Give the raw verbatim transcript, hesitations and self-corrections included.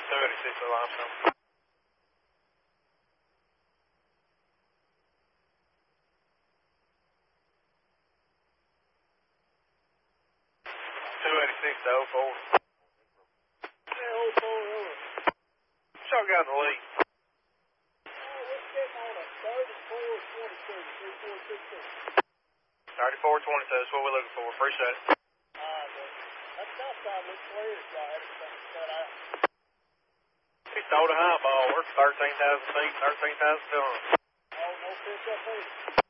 two eighty-six to limestone. two eighty-six to oh four. Yeah, oh four, over. Y'all got in the lead. Oh, we're getting on a thirty-four twenty-two, three four six six. thirty-four twenty-two, that's what we're looking for. Appreciate it. All right, man. That south side looks clear if y'all had something set out. He stole a high ball. We're thirteen thousand feet, thirteen thousand two hundred. Oh, no pick up here.